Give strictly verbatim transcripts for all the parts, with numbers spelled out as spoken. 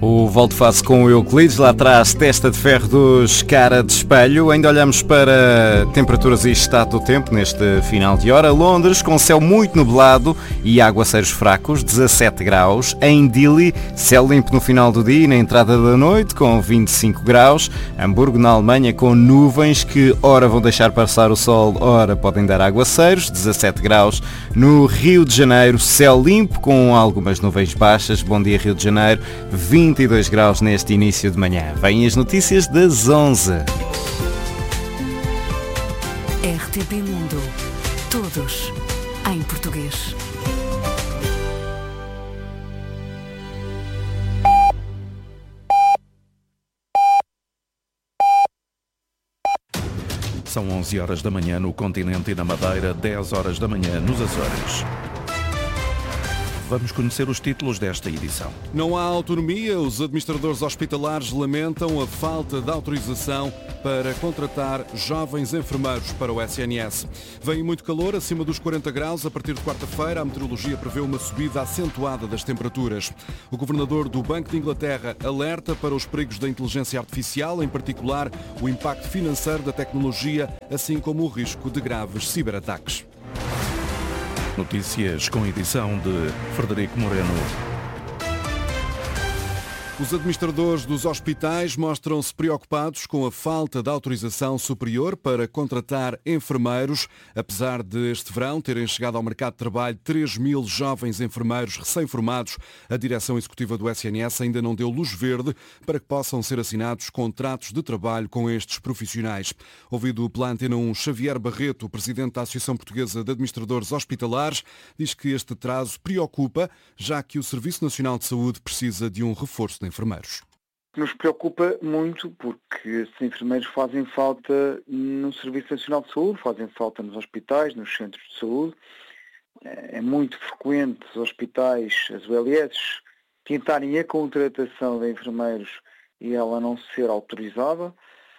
O Volte-Face com o Euclides, lá atrás testa de ferro dos Cara de Espelho. Ainda olhamos para temperaturas e estado do tempo neste final de hora. Londres com céu muito nublado e aguaceiros fracos, dezassete graus. Em Dili, céu limpo no final do dia e na entrada da noite com vinte e cinco graus. Hamburgo, na Alemanha, com nuvens que ora vão deixar passar o sol, ora podem dar aguaceiros, dezassete graus. No Rio de Janeiro, céu limpo com algumas nuvens baixas. Bom dia, Rio de Janeiro, vinte e dois graus neste início de manhã. Vêm as notícias das onze. R T P Mundo. Todos em português. São onze horas da manhã no continente e na Madeira, dez horas da manhã nos Açores. Vamos conhecer os títulos desta edição. Não há autonomia. Os administradores hospitalares lamentam a falta de autorização para contratar jovens enfermeiros para o S N S. Vem muito calor, acima dos quarenta graus. A partir de quarta-feira, a meteorologia prevê uma subida acentuada das temperaturas. O governador do Banco de Inglaterra alerta para os perigos da inteligência artificial, em particular o impacto financeiro da tecnologia, assim como o risco de graves ciberataques. Notícias com edição de Frederico Moreno. Os administradores dos hospitais mostram-se preocupados com a falta de autorização superior para contratar enfermeiros, apesar de este verão terem chegado ao mercado de trabalho três mil jovens enfermeiros recém-formados. A direção executiva do S N S ainda não deu luz verde para que possam ser assinados contratos de trabalho com estes profissionais. Ouvido pela Antena um, Xavier Barreto, presidente da Associação Portuguesa de Administradores Hospitalares, diz que este atraso preocupa, já que o Serviço Nacional de Saúde precisa de um reforço de enfermeiros. Nos preocupa muito porque esses enfermeiros fazem falta no Serviço Nacional de Saúde, fazem falta nos hospitais, nos centros de saúde. É muito frequente os hospitais, as U L S, tentarem a contratação de enfermeiros e ela não ser autorizada.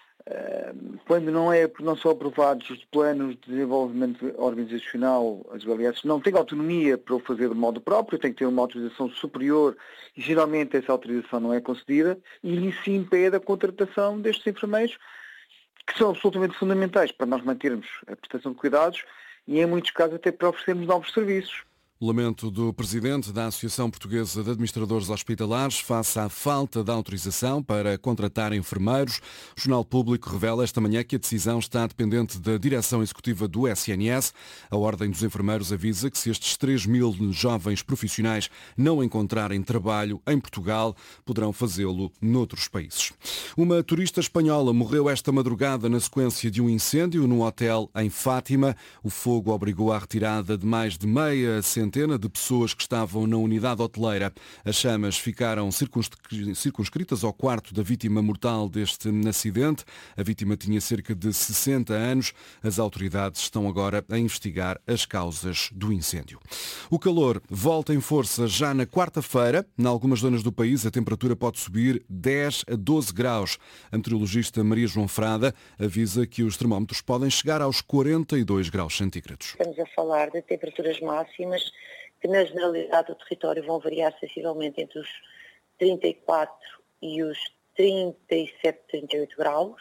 Quando não, é, não são aprovados os planos de desenvolvimento organizacional, as U L S não têm autonomia para o fazer de modo próprio, tem que ter uma autorização superior e geralmente essa autorização não é concedida e isso impede a contratação destes enfermeiros que são absolutamente fundamentais para nós mantermos a prestação de cuidados e em muitos casos até para oferecermos novos serviços. Lamento do presidente da Associação Portuguesa de Administradores Hospitalares face à falta de autorização para contratar enfermeiros. O Jornal Público revela esta manhã que a decisão está dependente da direção executiva do S N S. A Ordem dos Enfermeiros avisa que se estes três mil jovens profissionais não encontrarem trabalho em Portugal, poderão fazê-lo noutros países. Uma turista espanhola morreu esta madrugada na sequência de um incêndio num hotel em Fátima. O fogo obrigou à retirada de mais de meia centena de pessoas que estavam na unidade hoteleira. As chamas ficaram circunscritas ao quarto da vítima mortal deste acidente. A vítima tinha cerca de sessenta anos. As autoridades estão agora a investigar as causas do incêndio. O calor volta em força já na quarta-feira. Em algumas zonas do país a temperatura pode subir dez a doze graus. A meteorologista Maria João Frada avisa que os termómetros podem chegar aos quarenta e dois graus centígrados. Estamos a falar de temperaturas máximas que na generalidade do território vão variar sensivelmente entre os trinta e quatro e os trinta e sete, trinta e oito graus.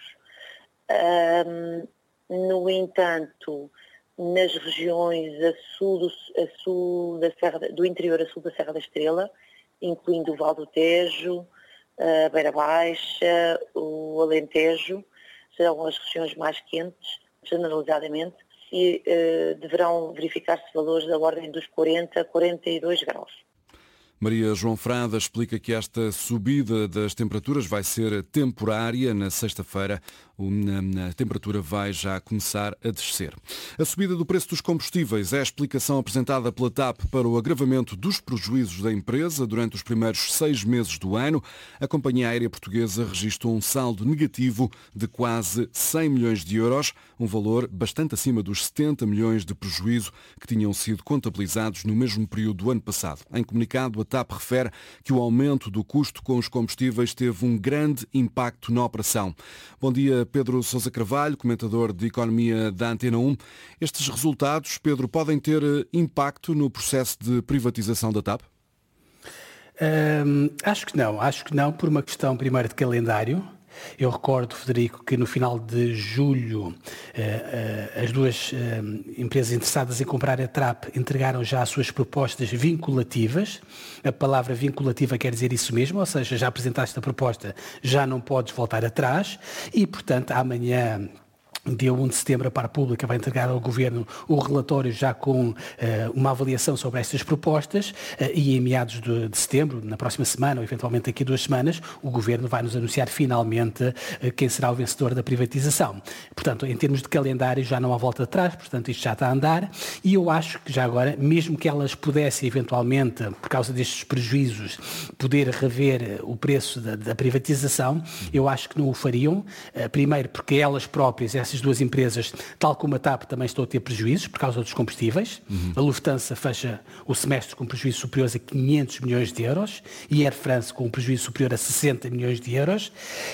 Um, no entanto, nas regiões a sul, do, a sul da Serra, do interior a sul da Serra da Estrela, incluindo o Val do Tejo, a Beira Baixa, o Alentejo, serão as regiões mais quentes, generalizadamente, e uh, deverão verificar-se valores da ordem dos quarenta a quarenta e dois graus. Maria João Frada explica que esta subida das temperaturas vai ser temporária. Na sexta-feira a temperatura vai já começar a descer. A subida do preço dos combustíveis é a explicação apresentada pela T A P para o agravamento dos prejuízos da empresa durante os primeiros seis meses do ano. A companhia aérea portuguesa registrou um saldo negativo de quase cem milhões de euros, um valor bastante acima dos setenta milhões de prejuízo que tinham sido contabilizados no mesmo período do ano passado. Em comunicado, a T A P refere que o aumento do custo com os combustíveis teve um grande impacto na operação. Bom dia, Pedro Sousa Carvalho, comentador de Economia da Antena um. Estes resultados, Pedro, podem ter impacto no processo de privatização da T A P? Hum, acho que não, acho que não, por uma questão primeiro de calendário. Eu recordo, Frederico, que no final de julho eh, eh, as duas eh, empresas interessadas em comprar a TRAP entregaram já as suas propostas vinculativas. A palavra vinculativa quer dizer isso mesmo, ou seja, já apresentaste a proposta, já não podes voltar atrás e, portanto, amanhã... Dia um de setembro, a Par Pública vai entregar ao Governo o relatório já com uh, uma avaliação sobre estas propostas uh, e em meados de, de setembro, na próxima semana ou eventualmente daqui a duas semanas, o Governo vai nos anunciar finalmente uh, quem será o vencedor da privatização. Portanto, em termos de calendário já não há volta atrás, portanto isto já está a andar e eu acho que já agora, mesmo que elas pudessem eventualmente, por causa destes prejuízos, poder rever o preço da, da privatização, eu acho que não o fariam. Uh, primeiro porque elas próprias, essas duas empresas, tal como a TAP, também estão a ter prejuízos por causa dos combustíveis. Uhum. A Lufthansa fecha o semestre com prejuízos superiores a quinhentos milhões de euros e a Air France com um prejuízo superior a sessenta milhões de euros.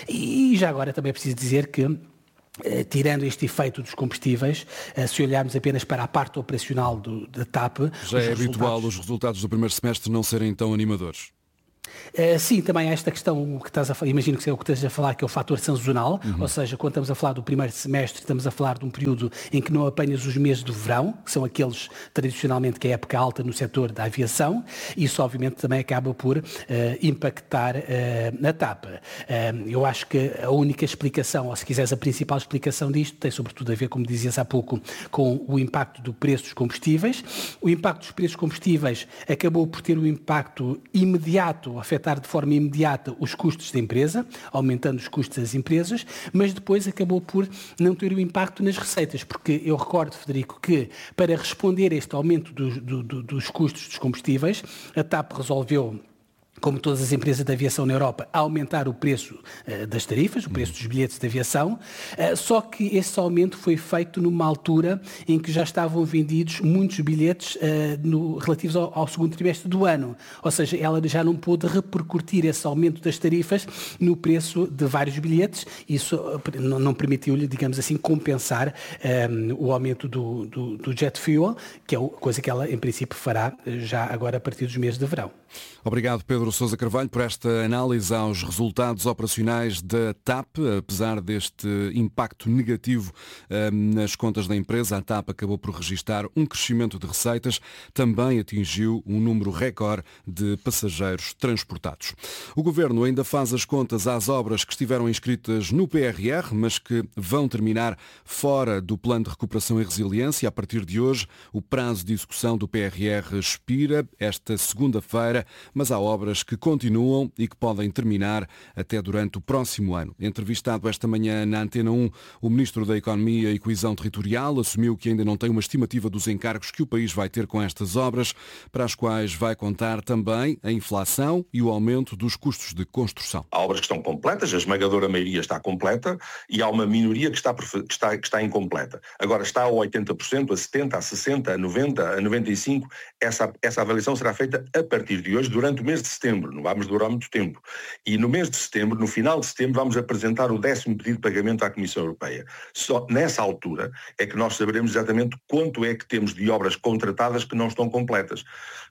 E já agora também é preciso dizer que Uh, tirando este efeito dos combustíveis, uh, se olharmos apenas para a parte operacional do, da TAP... Já é resultados... habitual os resultados do primeiro semestre não serem tão animadores. Uh, sim, também há esta questão que estás a falar, imagino que é o que estás a falar, que é o fator sazonal, uhum. Ou seja, quando estamos a falar do primeiro semestre, estamos a falar de um período em que não apenas os meses do verão, que são aqueles tradicionalmente que é a época alta no setor da aviação, isso obviamente também acaba por uh, impactar uh, na TAP. Uh, eu acho que a única explicação, ou se quiseres a principal explicação disto, tem sobretudo a ver, como dizias há pouco, com o impacto do preço dos combustíveis. O impacto dos preços dos combustíveis acabou por ter um impacto imediato, afetar de forma imediata os custos da empresa, aumentando os custos das empresas, mas depois acabou por não ter o impacto nas receitas, porque eu recordo, Frederico, que para responder a este aumento do, do, do, dos custos dos combustíveis, a TAP resolveu, como todas as empresas de aviação na Europa, a aumentar o preço uh, das tarifas, o preço dos bilhetes de aviação, uh, só que esse aumento foi feito numa altura em que já estavam vendidos muitos bilhetes uh, no, relativos ao, ao segundo trimestre do ano. Ou seja, ela já não pôde repercutir esse aumento das tarifas no preço de vários bilhetes. Isso uh, não, não permitiu-lhe, digamos assim, compensar um, o aumento do, do, do jet fuel, que é a coisa que ela, em princípio, fará uh, já agora a partir dos meses de verão. Obrigado, Pedro Sousa Carvalho, por esta análise aos resultados operacionais da TAP. Apesar deste impacto negativo eh, nas contas da empresa, a TAP acabou por registrar um crescimento de receitas, também atingiu um número recorde de passageiros transportados. O Governo ainda faz as contas às obras que estiveram inscritas no P R R, mas que vão terminar fora do Plano de Recuperação e Resiliência. A partir de hoje, o prazo de execução do P R R expira esta segunda-feira, mas há obras que continuam e que podem terminar até durante o próximo ano. Entrevistado esta manhã na Antena um, o Ministro da Economia e Coesão Territorial assumiu que ainda não tem uma estimativa dos encargos que o país vai ter com estas obras, para as quais vai contar também a inflação e o aumento dos custos de construção. Há obras que estão completas, a esmagadora maioria está completa e há uma minoria que está, que está, que está incompleta. Agora está a oitenta por cento, a setenta por cento, a sessenta por cento, a noventa por cento, a noventa e cinco por cento. Essa, essa avaliação será feita a partir de hoje, durante o mês de setembro, não vamos durar muito tempo. E no mês de setembro, no final de setembro, vamos apresentar o décimo pedido de pagamento à Comissão Europeia. Só nessa altura é que nós saberemos exatamente quanto é que temos de obras contratadas que não estão completas.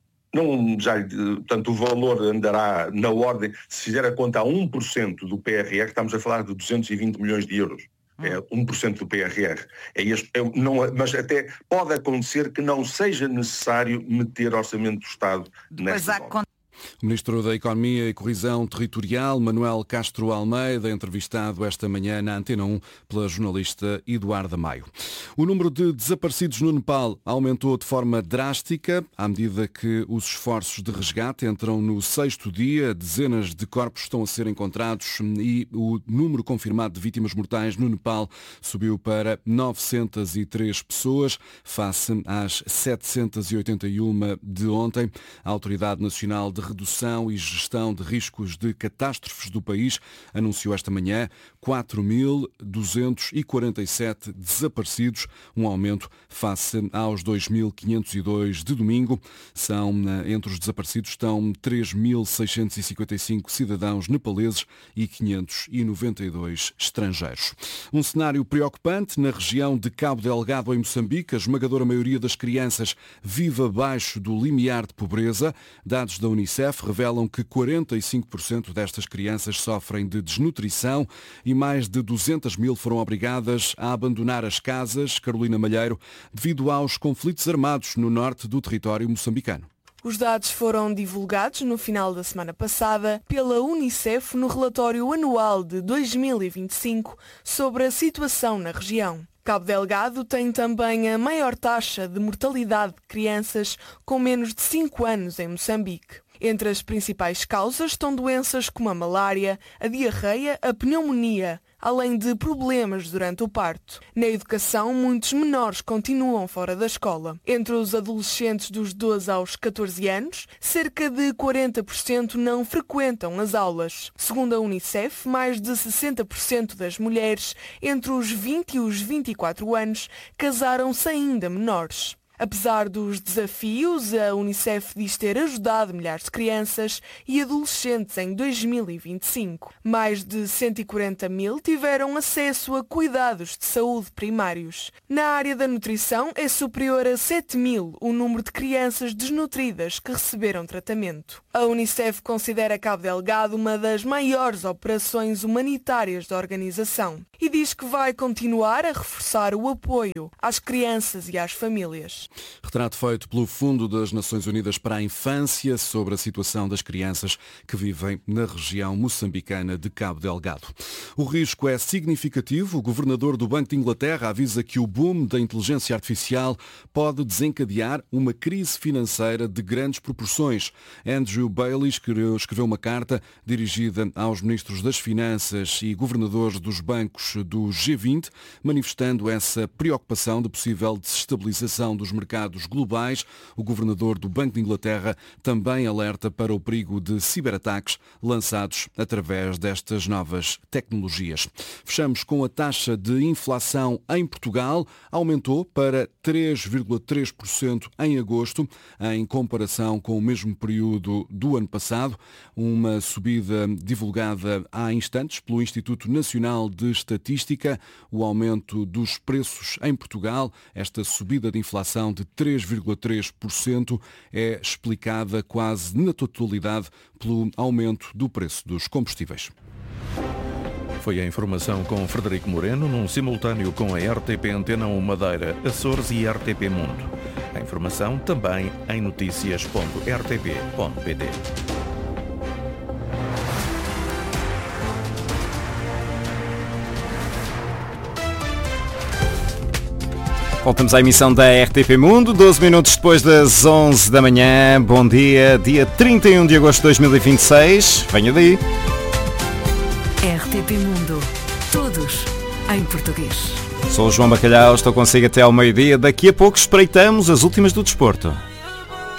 Não, já, portanto, o valor andará na ordem, se fizer a conta a um por cento do P R R, estamos a falar de duzentos e vinte milhões de euros. É um por cento do P R R. É este, é, não, mas até pode acontecer que não seja necessário meter orçamento do Estado nesta obra. O Ministro da Economia e Coesão Territorial, Manuel Castro Almeida, entrevistado esta manhã na Antena um pela jornalista Eduarda Maio. O número de desaparecidos no Nepal aumentou de forma drástica à medida que os esforços de resgate entram no sexto dia. Dezenas de corpos estão a ser encontrados e o número confirmado de vítimas mortais no Nepal subiu para novecentas e três pessoas, face às setecentas e oitenta e uma de ontem. A Autoridade Nacional de Redução e Gestão de Riscos de Catástrofes do país anunciou esta manhã quatro mil duzentos e quarenta e sete desaparecidos, um aumento face aos dois mil quinhentos e dois de domingo. São, entre os desaparecidos estão três mil seiscentos e cinquenta e cinco cidadãos nepaleses e quinhentos e noventa e dois estrangeiros. Um cenário preocupante na região de Cabo Delgado, em Moçambique. A esmagadora maioria das crianças vive abaixo do limiar de pobreza. Dados da Unicef Unicef revelam que quarenta e cinco por cento destas crianças sofrem de desnutrição e mais de duzentas mil foram obrigadas a abandonar as casas, Carolina Malheiro, devido aos conflitos armados no norte do território moçambicano. Os dados foram divulgados no final da semana passada pela Unicef no relatório anual de dois mil e vinte e cinco sobre a situação na região. Cabo Delgado tem também a maior taxa de mortalidade de crianças com menos de cinco anos em Moçambique. Entre as principais causas estão doenças como a malária, a diarreia, a pneumonia, além de problemas durante o parto. Na educação, muitos menores continuam fora da escola. Entre os adolescentes dos doze aos catorze anos, cerca de quarenta por cento não frequentam as aulas. Segundo a Unicef, mais de sessenta por cento das mulheres entre os vinte e os vinte e quatro anos casaram-se ainda menores. Apesar dos desafios, a Unicef diz ter ajudado milhares de crianças e adolescentes em dois mil e vinte e cinco. Mais de cento e quarenta mil tiveram acesso a cuidados de saúde primários. Na área da nutrição, é superior a sete mil o número de crianças desnutridas que receberam tratamento. A Unicef considera Cabo Delgado uma das maiores operações humanitárias da organização e diz que vai continuar a reforçar o apoio às crianças e às famílias. Retrato feito pelo Fundo das Nações Unidas para a Infância sobre a situação das crianças que vivem na região moçambicana de Cabo Delgado. O risco é significativo. O governador do Banco de Inglaterra avisa que o boom da inteligência artificial pode desencadear uma crise financeira de grandes proporções. Andrew Bailey escreveu, escreveu uma carta dirigida aos ministros das Finanças e governadores dos bancos do G vinte, manifestando essa preocupação de possível desestabilização dos mercados globais. O governador do Banco de Inglaterra também alerta para o perigo de ciberataques lançados através destas novas tecnologias. Fechamos com a taxa de inflação em Portugal. Aumentou para três vírgula três por cento em agosto, em comparação com o mesmo período do ano passado. Uma subida divulgada há instantes pelo Instituto Nacional de Estatística. O aumento dos preços em Portugal, esta subida de inflação de três vírgula três por cento é explicada quase na totalidade pelo aumento do preço dos combustíveis. Foi a informação com Frederico Moreno, num simultâneo com a R T P Antena um Madeira, Açores e R T P Mundo. A informação também em notícias ponto r t p ponto p t. Voltamos à emissão da R T P Mundo, doze minutos depois das onze da manhã. Bom dia, dia trinta e um de agosto de dois mil e vinte e seis. Venha daí. R T P Mundo. Todos em português. Sou o João Bacalhau, estou consigo até ao meio-dia. Daqui a pouco espreitamos as últimas do desporto.